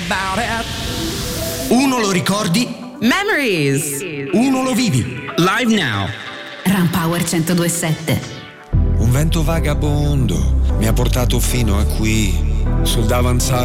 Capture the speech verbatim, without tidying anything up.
about it. Uno lo ricordi, Memories. uno lo vivi. Live Now. Ram Power centodue e sette. Un vento vagabondo mi ha portato fino a qui, sul davanzale